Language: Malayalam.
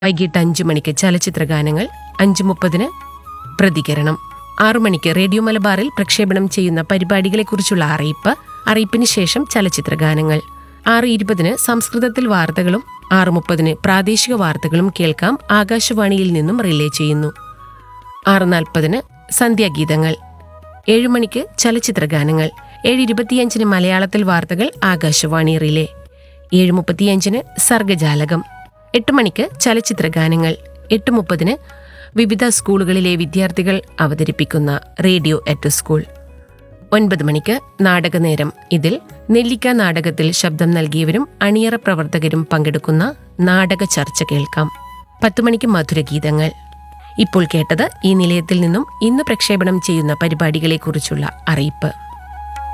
വൈകിട്ട് 5 മണിക്ക് ചലച്ചിത്ര ഗാനങ്ങൾ, 5:30 പ്രതികരണം. 6 മണിക്ക് റേഡിയോ മലബാറിൽ പ്രക്ഷേപണം ചെയ്യുന്ന പരിപാടികളെക്കുറിച്ചുള്ള അറിയിപ്പിന് ശേഷം ചലച്ചിത്ര ഗാനങ്ങൾ. 6:20 സംസ്കൃതത്തിൽ വാർത്തകളും 6:30 പ്രാദേശിക വാർത്തകളും കേൾക്കാം. ആകാശവാണിയിൽ നിന്നും റിലേ ചെയ്യുന്നു. 6:40 സന്ധ്യാഗീതങ്ങൾ. 7 മണിക്ക് ചലച്ചിത്ര ഗാനങ്ങൾ. 7:25 മലയാളത്തിൽ വാർത്തകൾ ആകാശവാണി റിലേ. 7:35 സർഗജാലകം. 8 മണിക്ക് ചലച്ചിത്ര ഗാനങ്ങൾ. 8:30 വിവിധ സ്കൂളുകളിലെ വിദ്യാർത്ഥികൾ അവതരിപ്പിക്കുന്ന റേഡിയോ അറ്റ് സ്കൂൾ. 9 മണിക്ക് നാടകനേരം. ഇതിൽ നെല്ലിക്ക നാടകത്തിൽ ശബ്ദം നൽകിയവരും അണിയറ പ്രവർത്തകരും പങ്കെടുക്കുന്ന നാടക ചർച്ച കേൾക്കാം. 10 മണിക്ക് മധുരഗീതങ്ങൾ. ഇപ്പോൾ കേട്ടത് ഈ നിലയത്തിൽ നിന്നും ഇന്ന് പ്രക്ഷേപണം ചെയ്യുന്ന പരിപാടികളെക്കുറിച്ചുള്ള അറിയിപ്പ്.